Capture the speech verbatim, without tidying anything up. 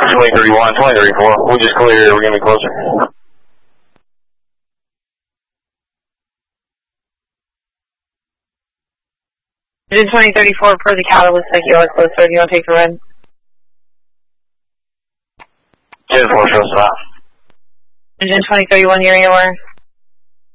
twenty thirty-one, twenty thirty-four. We just cleared. We're going to be closer. Engine twenty thirty-four, per the counter, looks like you are closer. Do you want to take the run? ten four, show stop. Engine twenty thirty-one, near you are.